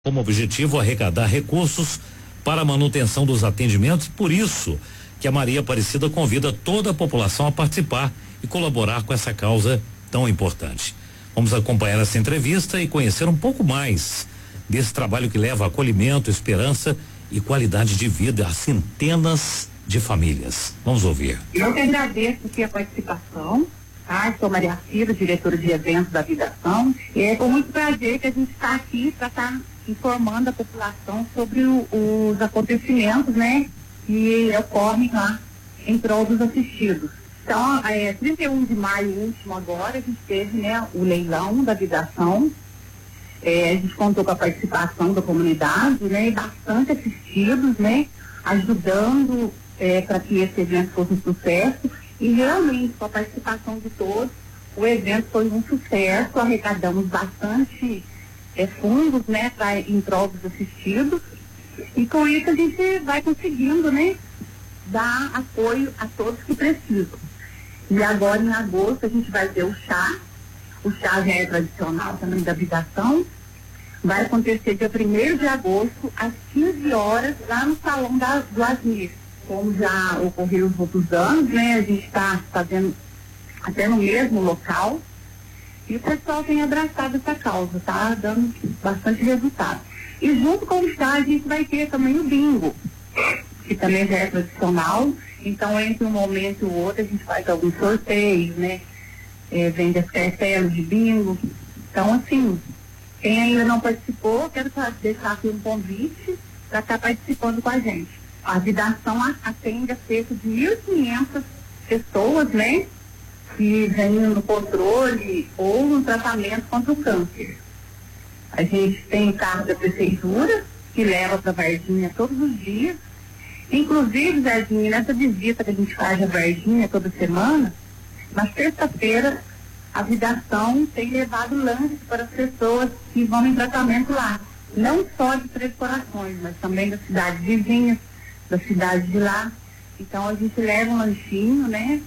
como objetivo arrecadar recursos para a manutenção dos atendimentos, por isso que a Maria Aparecida convida toda a população a participar e colaborar com essa causa tão importante. Vamos acompanhar essa entrevista e conhecer um pouco mais desse trabalho que leva acolhimento, esperança e qualidade de vida a centenas de famílias. Vamos ouvir. Eu que agradeço aqui a participação. Sou Maria Cida, diretora de eventos da Vidação, e é com muito prazer que a gente está aqui para estar informando a população sobre os acontecimentos, né, que ocorrem lá em prol dos assistidos. Então, 31 de maio último agora, a gente teve, né, o leilão da Vidação. A gente contou com a participação da comunidade, né, e bastante assistidos, né, ajudando para que esse evento fosse um sucesso. E realmente, com a participação de todos, o evento foi um sucesso, arrecadamos bastante fundos, né, em prol dos assistidos, e com isso a gente vai conseguindo, né, dar apoio a todos que precisam. E agora, em agosto, a gente vai ter o chá já é tradicional também da Vidação, vai acontecer dia 1º de agosto, às 15 horas, lá no Salão do Asmir. Como já ocorreu os outros anos, né, a gente está fazendo até no mesmo local, e o pessoal tem abraçado essa causa, tá dando bastante resultado. E junto com o chá a gente vai ter também o bingo, que também já é tradicional, então entre um momento e o outro a gente faz alguns sorteios, né, vende as cartelas de bingo. Então, assim, quem ainda não participou, quero deixar aqui um convite para estar participando com a gente. A Vidação atende a cerca de 1.500 pessoas, né, que vêm no controle ou no tratamento contra o câncer. A gente tem o carro da prefeitura, que leva para Varginha todos os dias. Inclusive, Varginha, nessa visita que a gente faz a Varginha toda semana, na sexta-feira, a Vidação tem levado lanches para as pessoas que vão em tratamento lá. Não só de Três Corações, mas também das cidades vizinhas, da cidade de lá. Então a gente leva um lanchinho, né,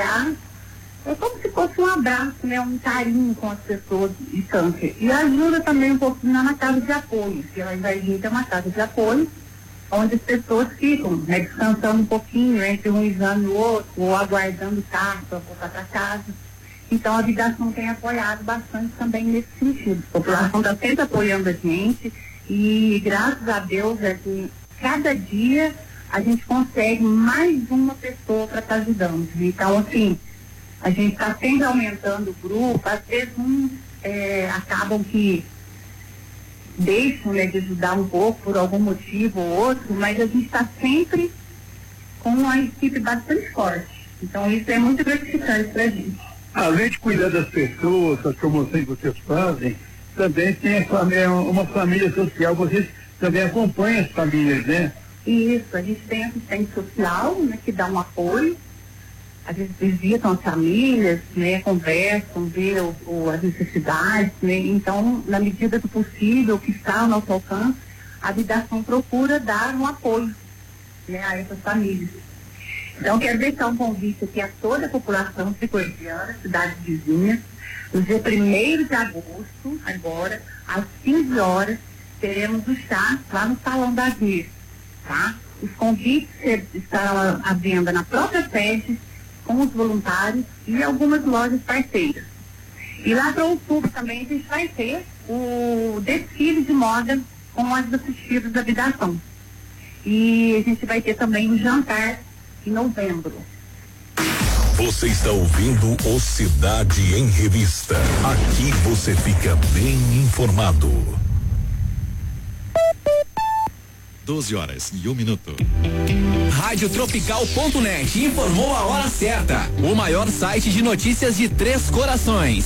é como se fosse um abraço, né, um carinho com as pessoas de câncer. E ajuda também um pouquinho na casa de apoio, que lá em Varginha tem uma casa de apoio, onde as pessoas ficam, né, descansando um pouquinho entre um exame e o outro, ou aguardando o carro para voltar para casa. Então a Vidação tem apoiado bastante também nesse sentido. A população está sempre apoiando a gente, e graças a Deus, cada dia a gente consegue mais uma pessoa para estar ajudando. Então, assim, a gente está sempre aumentando o grupo. Às vezes uns acabam que deixam, né, de ajudar um pouco por algum motivo ou outro, mas a gente está sempre com uma equipe bastante forte. Então, isso é muito gratificante para a gente. Além de cuidar das pessoas, as promoções que vocês fazem, também tem uma família social. Vocês também acompanham as famílias, né? Isso, a gente tem assistente social, né, que dá um apoio. Às vezes visitam as famílias, né, conversam, vê as necessidades, né. Então, na medida do possível, que está ao nosso alcance, a Vidação procura dar um apoio, né, a essas famílias. Então, quero deixar um convite aqui a toda a população fricoidiana, cidades vizinhas, no dia 1º de agosto, agora, às 15 horas, teremos o chá lá no Salão da Asmir, tá? Os convites estarão à venda na própria sede, com os voluntários e algumas lojas parceiras. E lá para outubro também a gente vai ter o desfile de moda com as assistidas da Vidação. E a gente vai ter também o jantar em novembro. Você está ouvindo o Cidade em Revista. Aqui você fica bem informado. 12h01. Radiotropical.net informou a hora certa. O maior site de notícias de Três Corações.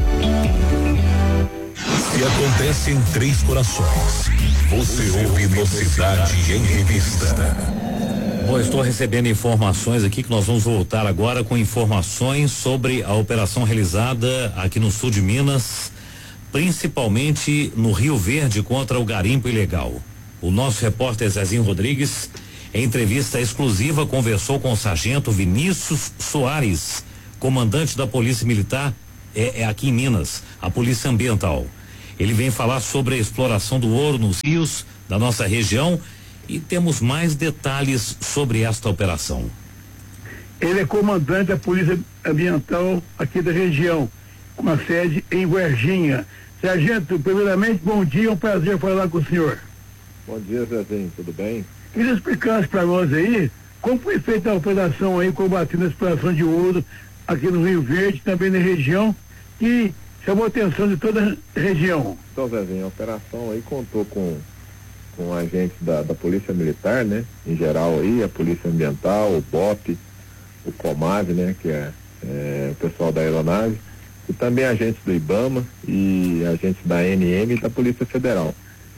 Se acontece em Três Corações, você ouve no Cidade em Revista. Bom, estou recebendo informações aqui que nós vamos voltar agora com informações sobre a operação realizada aqui no sul de Minas, principalmente no Rio Verde contra o garimpo ilegal. O nosso repórter Zezinho Rodrigues, em entrevista exclusiva, conversou com o sargento Vinícius Soares, comandante da Polícia Militar aqui em Minas, a Polícia Ambiental. Ele vem falar sobre a exploração do ouro nos rios da nossa região e temos mais detalhes sobre esta operação. Ele é comandante da Polícia Ambiental aqui da região, com a sede em Varginha. Sargento, primeiramente, bom dia, é um prazer falar com o senhor. Bom dia, Zezinho, tudo bem? Queria explicar para nós aí como foi feita a operação aí combatendo a exploração de ouro aqui no Rio Verde, também na região, que chamou a atenção de toda a região. Então, Zezinho, a operação aí contou com agentes da Polícia Militar, né? Em geral aí, a Polícia Ambiental, o BOP, o COMAV, né? Que é o pessoal da aeronave, e também agentes do IBAMA e agentes da ANM e da Polícia Federal.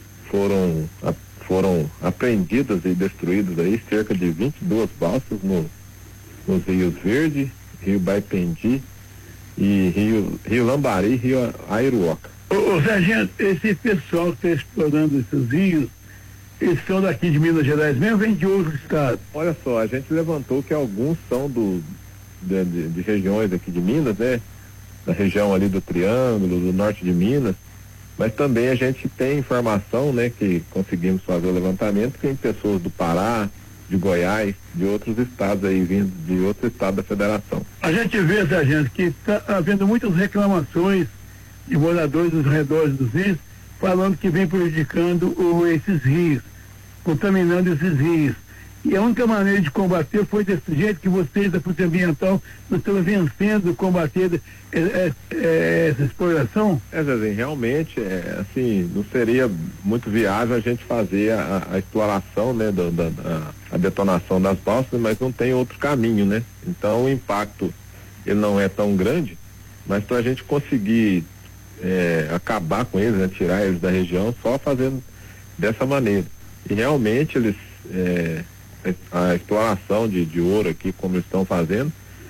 Foram apreendidas e destruídas aí cerca de 22 balsas nos rios Verde, Rio Baipendi e Rio Lambari e Rio Airuoca. Ô sargento, esse pessoal que está explorando esses rios, eles são daqui de Minas Gerais mesmo, vem de outro estado? Olha só, a gente levantou que alguns são de regiões aqui de Minas, né? Da região ali do Triângulo, do norte de Minas, mas também a gente tem informação, né, que conseguimos fazer o levantamento, que tem pessoas do Pará, de Goiás, de outros estados aí, vindo de outro estado da federação. A gente vê, sargento, que está havendo muitas reclamações de moradores dos redores dos rios, falando que vem prejudicando esses rios, contaminando esses rios. E a única maneira de combater foi desse jeito que vocês da Polícia Ambiental não estão vencendo combater essa exploração? Zezinho, realmente, assim, não seria muito viável a gente fazer a exploração, né, a detonação das balsas, mas não tem outro caminho, né? Então o impacto, ele não é tão grande, mas para a gente conseguir acabar com eles, né, tirar eles da região, só fazendo dessa maneira. E realmente eles, a exploração de ouro aqui, como eles estão fazendo,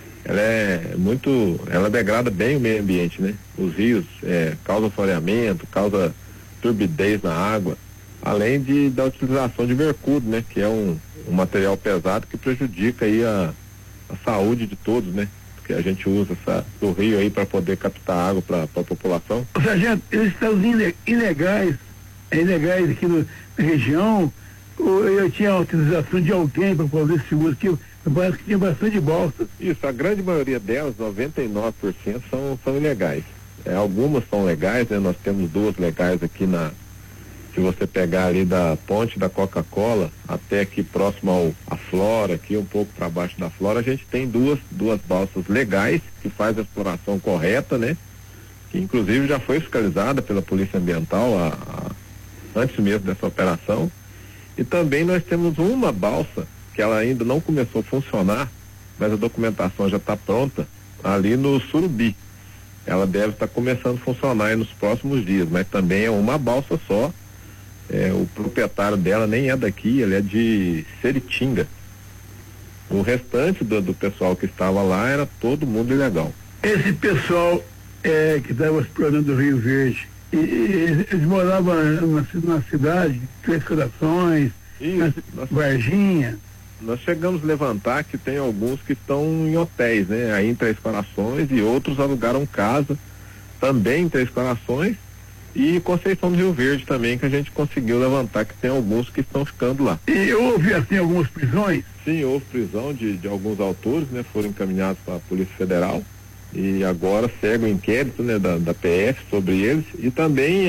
ela degrada bem o meio ambiente, né? Os rios causa floreamento, causa turbidez na água, além da utilização de mercúrio, né? Que é um material pesado que prejudica aí a saúde de todos, né? Porque a gente usa o rio aí para poder captar água para a população. Sargento, eles estão ilegais aqui na região. Eu tinha a utilização de alguém para fazer esse uso aqui, parece que tinha bastante balsas. Isso, a grande maioria delas, 99%, são ilegais. Algumas são legais, né? Nós temos 2 legais aqui se você pegar ali da ponte da Coca-Cola até aqui próximo à Flora, aqui um pouco para baixo da Flora, a gente tem duas balsas legais que faz a exploração correta, né? Que inclusive já foi fiscalizada pela Polícia Ambiental antes mesmo dessa operação. E também nós temos uma balsa que ela ainda não começou a funcionar, mas a documentação já está pronta, ali no Surubi. Ela deve estar começando a funcionar aí nos próximos dias, mas também é uma balsa só. O proprietário dela nem é daqui, ele é de Seritinga. O restante do pessoal que estava lá era todo mundo ilegal. Esse pessoal que estava explorando o Rio Verde, eles moravam na cidade, Três Corações, Varginha. Nós chegamos a levantar que tem alguns que estão em hotéis, né? Aí em Três Corações, e outros alugaram casa também em Três Corações e Conceição do Rio Verde também, que a gente conseguiu levantar que tem alguns que estão ficando lá. E houve assim algumas prisões? Sim, houve prisão de alguns autores, né? Foram encaminhados para a Polícia Federal. E agora segue o inquérito, né, da PF sobre eles, e também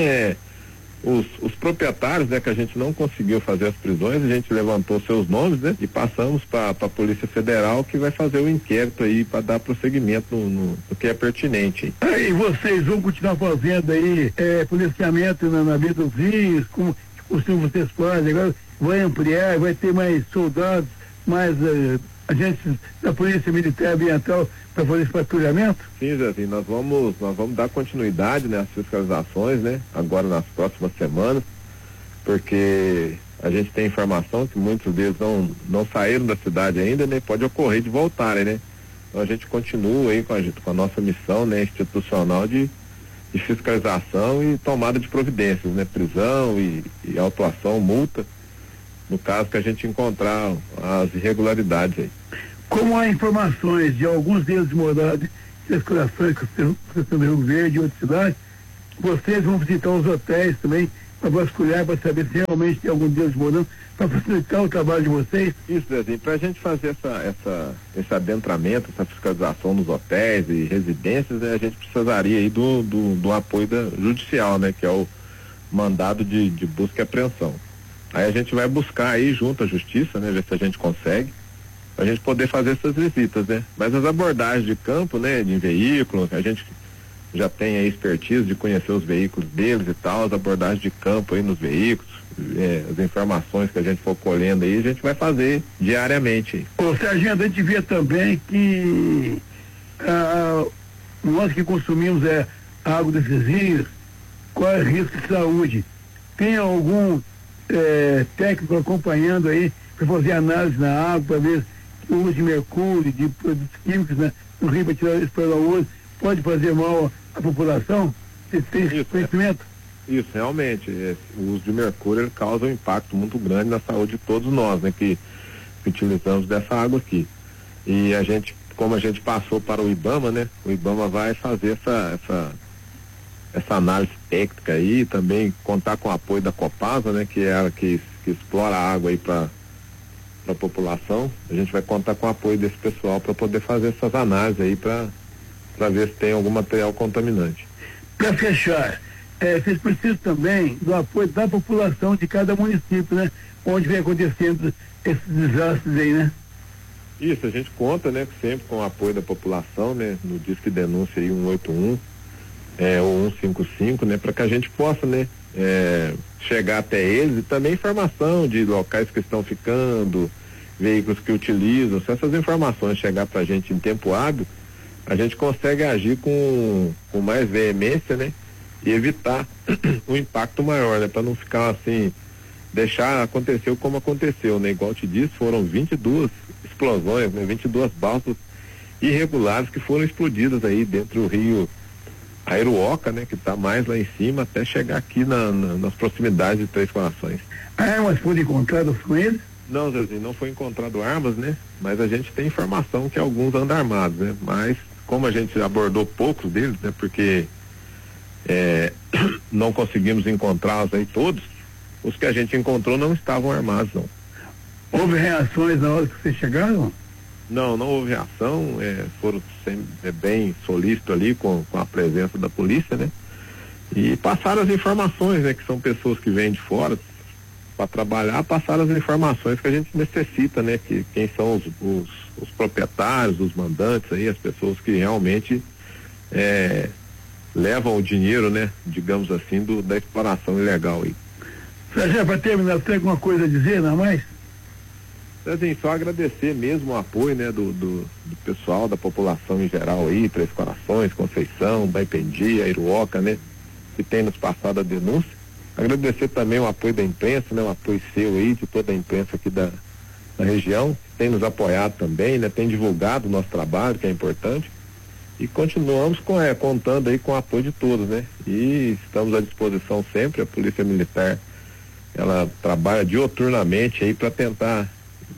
os proprietários, né, que a gente não conseguiu fazer as prisões, a gente levantou seus nomes, né, e passamos para a Polícia Federal, que vai fazer o inquérito aí para dar prosseguimento no que é pertinente. E vocês vão continuar fazendo aí policiamento na vida dos rios, como vocês fazem agora, vai ampliar, vai ter mais soldados, mais agentes da Polícia Militar Ambiental para fazer esse patrulhamento? Sim, Zezinho, nós vamos dar continuidade, né, às fiscalizações, né, agora nas próximas semanas, porque a gente tem informação que muitos deles não saíram da cidade ainda, né, pode ocorrer de voltarem, né. Então a gente continua aí com a nossa missão, né, institucional de fiscalização e tomada de providências, né, prisão e autuação, multa, no caso que a gente encontrar as irregularidades aí. Como há informações de alguns deles morados em Três Corações, Rio Verde e outras cidades, vocês vão visitar os hotéis também para vasculhar, para saber se realmente tem algum deles morando, para facilitar o trabalho de vocês? Isso, Zezinho, para a gente fazer esse adentramento, essa fiscalização nos hotéis e residências, né, a gente precisaria aí do apoio judicial, né, que é o mandado de busca e apreensão. Aí a gente vai buscar aí junto à justiça, né, ver se a gente consegue, para a gente poder fazer essas visitas, né. Mas as abordagens de campo, né, de veículo, a gente já tem a expertise de conhecer os veículos deles e tal, as abordagens de campo aí nos veículos, as informações que a gente for colhendo aí, a gente vai fazer diariamente. Ô, sargento, a gente vê também que nós que consumimos água desses rios, qual é o risco de saúde? Tem algum técnico acompanhando aí para fazer análise na água, para ver o uso de mercúrio, de produtos químicos, né, no rio para tirar isso pela uso, pode fazer mal à população? Você tem esse conhecimento? Isso, realmente, o uso de mercúrio ele causa um impacto muito grande na saúde de todos nós, né, que utilizamos dessa água aqui. E a gente, como a gente passou para o IBAMA, né, o IBAMA vai fazer essa análise técnica aí, também contar com o apoio da Copasa, né, que é ela que explora a água aí para a população. A gente vai contar com o apoio desse pessoal para poder fazer essas análises aí para ver se tem algum material contaminante. Para fechar, vocês precisam também do apoio da população de cada município, né? Onde vem acontecendo esses desastres aí, né? Isso, a gente conta, né, sempre com o apoio da população, né? No Disque Denúncia aí 181, ou 155, né? Para que a gente possa, né? Chegar até eles, e também informação de locais que estão ficando, veículos que utilizam. Se essas informações chegar para a gente em tempo hábil, a gente consegue agir com mais veemência, né? E evitar um impacto maior, né? Para não ficar assim, deixar acontecer como aconteceu, né? Igual eu te disse, foram 22 explosões, né? 22 balsas irregulares que foram explodidas aí dentro do rio Airuoca, né? Que está mais lá em cima, até chegar aqui nas proximidades de Três Corações. Armas foram encontradas com eles? Não, Zezinho, não foi encontrado armas, né? Mas a gente tem informação que alguns andam armados, né? Mas como a gente abordou poucos deles, né? Porque não conseguimos encontrá-los aí todos, os que a gente encontrou não estavam armados, não. Houve reações na hora que vocês chegaram? Não houve reação, foram bem solícitos ali com a presença da polícia, né? E passaram as informações, né? Que são pessoas que vêm de fora para trabalhar, passaram as informações que a gente necessita, né? Que quem são os proprietários, os mandantes aí, as pessoas que realmente levam o dinheiro, né? Digamos assim, da exploração ilegal aí. Sargento, para terminar, tem alguma coisa a dizer, não é mais? Assim, só agradecer mesmo o apoio, né, do pessoal, da população em geral aí, Três Corações, Conceição, Baipendi, Airuoca, né, que tem nos passado a denúncia. Agradecer também o apoio da imprensa, né, o apoio seu aí, de toda a imprensa aqui da região, que tem nos apoiado também, né, tem divulgado o nosso trabalho, que é importante, e continuamos contando aí com o apoio de todos, né, e estamos à disposição sempre. A Polícia Militar, ela trabalha dioturnamente aí para tentar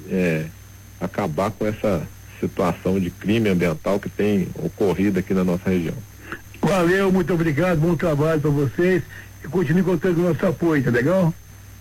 acabar com essa situação de crime ambiental que tem ocorrido aqui na nossa região. Valeu, muito obrigado, bom trabalho para vocês e continue contando o nosso apoio, tá legal?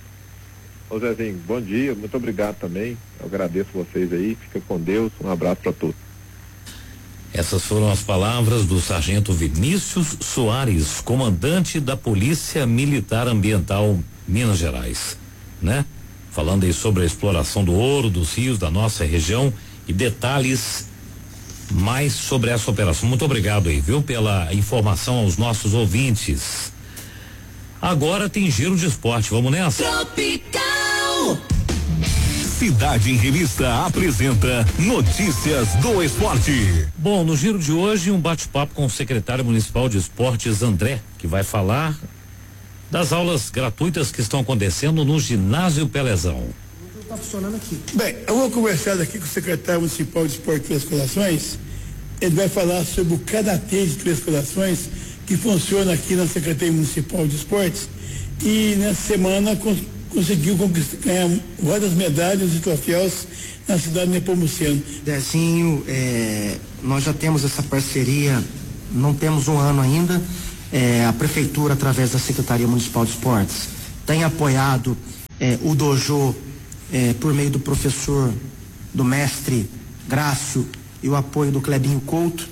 Ô Zezinho, bom dia, muito obrigado também, eu agradeço vocês aí, fica com Deus, um abraço para todos. Essas foram as palavras do sargento Vinícius Soares, comandante da Polícia Militar Ambiental Minas Gerais, né? Falando aí sobre a exploração do ouro, dos rios da nossa região e detalhes mais sobre essa operação. Muito obrigado aí, viu, pela informação aos nossos ouvintes. Agora tem giro de esporte, vamos nessa? Tropical. Cidade em Revista apresenta Notícias do Esporte. Bom, no giro de hoje, um bate-papo com o secretário municipal de esportes, André, que vai falar das aulas gratuitas que estão acontecendo no ginásio Pelezão. Está funcionando aqui. Bem, eu vou conversar aqui com o secretário municipal de esporte de Três Corações. Ele vai falar sobre o Karatê de Três Corações, que funciona aqui na Secretaria Municipal de Esportes, e nessa semana conseguiu ganhar várias medalhas e troféus na cidade de Nepomuceno. Dezinho, nós já temos essa parceria, não temos um ano ainda, a prefeitura, através da Secretaria Municipal de Esportes, tem apoiado o dojo por meio do professor, do mestre Grácio, e o apoio do Clebinho Couto,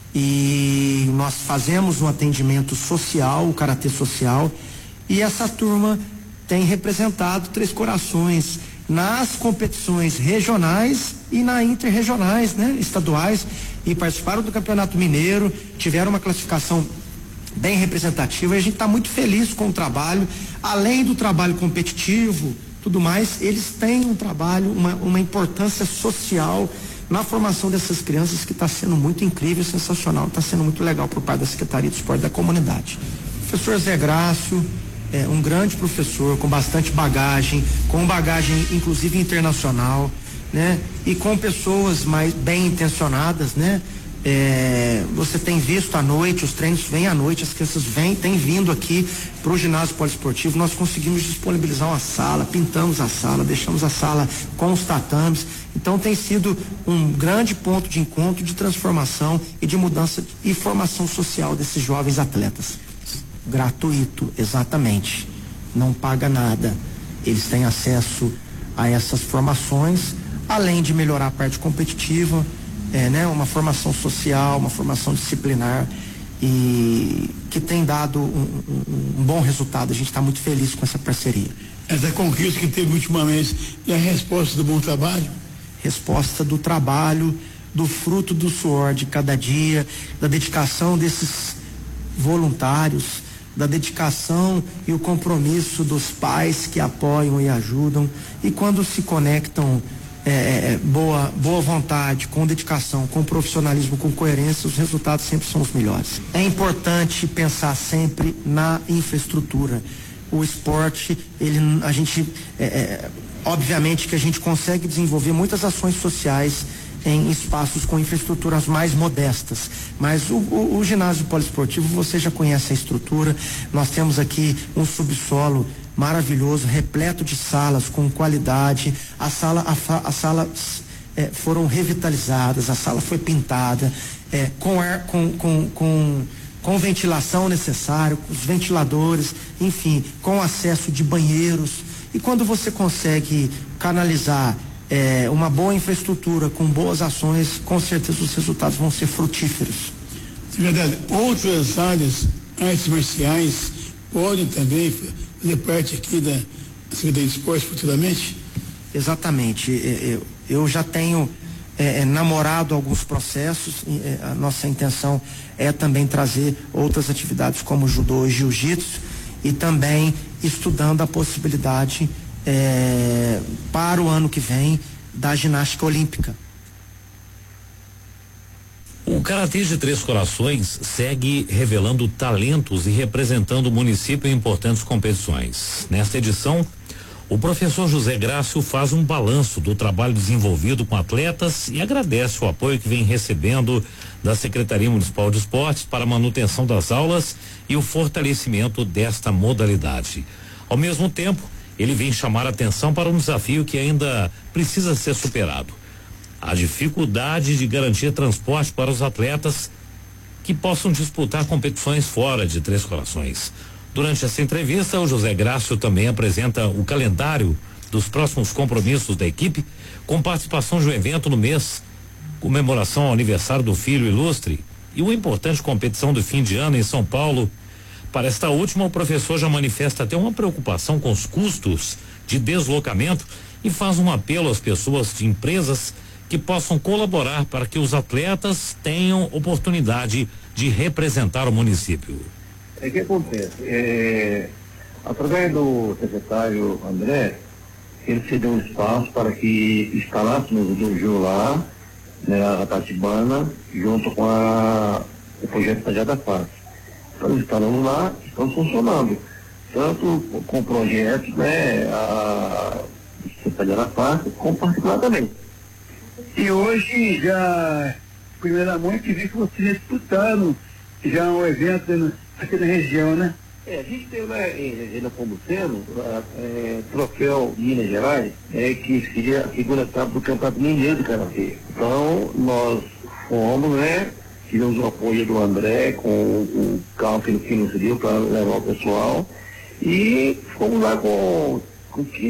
e nós fazemos um atendimento social, o karatê social, e essa turma tem representado Três Corações nas competições regionais e na interregionais, né, estaduais, e participaram do Campeonato Mineiro, tiveram uma classificação bem representativa, e a gente está muito feliz com o trabalho. Além do trabalho competitivo, tudo mais, eles têm um trabalho, uma importância social na formação dessas crianças, que está sendo muito incrível, sensacional, está sendo muito legal por parte da Secretaria de Esporte da comunidade. O professor Zé Grácio é um grande professor, com bastante bagagem, com bagagem inclusive internacional, né? E com pessoas mais bem intencionadas, né? Você tem visto à noite, os treinos vêm à noite, as crianças têm vindo aqui para o ginásio poliesportivo. Nós conseguimos disponibilizar uma sala, pintamos a sala, deixamos a sala com os tatames. Então tem sido um grande ponto de encontro, de transformação e de mudança e formação social desses jovens atletas. Gratuito, exatamente, não paga nada. Eles têm acesso a essas formações, além de melhorar a parte competitiva, né, uma formação social, uma formação disciplinar, e que tem dado um bom resultado. A gente está muito feliz com essa parceria. Essa conquista que teve ultimamente é a resposta do bom trabalho? Resposta do trabalho, do fruto do suor de cada dia, da dedicação desses voluntários, da dedicação e o compromisso dos pais que apoiam e ajudam, e quando se conectam boa vontade, com dedicação, com profissionalismo, com coerência, os resultados sempre são os melhores. É importante pensar sempre na infraestrutura. O esporte, obviamente que a gente consegue desenvolver muitas ações sociais em espaços com infraestruturas mais modestas, mas o ginásio poliesportivo, você já conhece a estrutura. Nós temos aqui um subsolo maravilhoso, repleto de salas com qualidade. As salas foram revitalizadas, a sala foi pintada com ventilação necessária, com os ventiladores, enfim, com acesso de banheiros. E quando você consegue canalizar uma boa infraestrutura com boas ações, com certeza os resultados vão ser frutíferos. É verdade. Outras áreas, artes marciais, podem também fazer parte aqui da Secretaria de Esporte futuramente? Exatamente. Eu já tenho namorado alguns processos. A nossa intenção é também trazer outras atividades como judô e jiu-jitsu, e também estudando a possibilidade para o ano que vem da ginástica olímpica. O Karatê de Três Corações segue revelando talentos e representando o município em importantes competições. Nesta edição, o professor José Grácio faz um balanço do trabalho desenvolvido com atletas e agradece o apoio que vem recebendo da Secretaria Municipal de Esportes para a manutenção das aulas e o fortalecimento desta modalidade. Ao mesmo tempo, ele vem chamar a atenção para um desafio que ainda precisa ser superado: a dificuldade de garantir transporte para os atletas que possam disputar competições fora de Três Corações. Durante essa entrevista, o José Grácio também apresenta o calendário dos próximos compromissos da equipe, com participação de um evento no mês, comemoração ao aniversário do filho ilustre, e uma importante competição do fim de ano em São Paulo. Para esta última, o professor já manifesta até uma preocupação com os custos de deslocamento e faz um apelo às pessoas de empresas que possam colaborar para que os atletas tenham oportunidade de representar o município. O que acontece? Através do secretário André, ele cedeu um espaço para que instalássemos o dojo lá, né, a Tatibana, junto com o projeto Tajada Fácil. Então, instalamos lá, estamos funcionando, tanto com projetos, né, a Tajada Fácil, como particular também. E hoje, já, primeiramente, vi que vocês disputaram já um evento aqui na região, né? A gente tem lá em Nepomuceno, troféu Minas Gerais, que seria a segunda etapa do Campeonato Mineiro de Karatê. Então, nós fomos, né, tivemos o apoio do André com o carro que nos deu para levar o pessoal, e fomos lá com